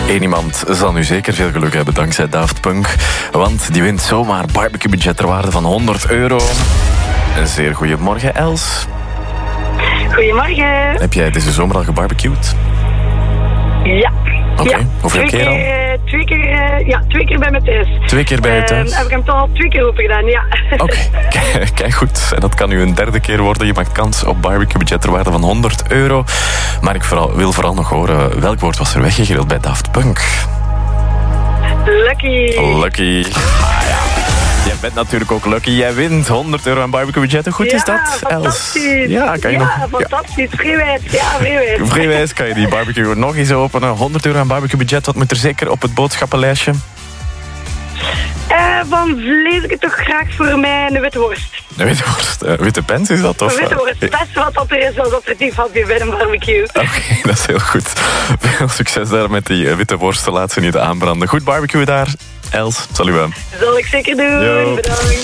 Eén iemand zal nu zeker veel geluk hebben dankzij Daft Punk. Want die wint zomaar barbecue-budget ter waarde van €100. Een zeer goeiemorgen, Els. Goedemorgen. Heb jij deze zomer al gebarbecued? Ja. Oké, ja. hoeveel keer al? Twee keer bij me thuis. 2 keer bij je thuis? Heb ik hem toch al 2 keer open gedaan, ja. Oké, kijk goed. En dat kan nu een derde keer worden. Je maakt kans op barbecue-budget ter waarde van €100. Maar ik wil vooral nog horen, welk woord was er weggegrild bij Daft Punk? Lucky. Lucky. Ah ja. Jij bent natuurlijk ook lucky. Jij wint €100 aan barbecue-budget. Hoe goed is dat, Els? Fantastisch. Ja, kan je nog... Fantastisch. Vrijwijs. Ja, vrijwijs. Vrijwijs kan je die barbecue nog eens openen. €100 aan barbecue-budget. Wat moet er zeker op het boodschappenlijstje? Van vlees ik het toch graag voor mij een witte worst. Een witte worst. Witte pens is dat, of? Een witte worst. Het beste wat er is als aperitief had je bij een barbecue. Oké, dat is heel goed. Veel succes daar met die witte worsten. Laat ze niet aanbranden. Goed barbecue daar. Els, salut. Zal ik zeker doen. Yo. Bedankt.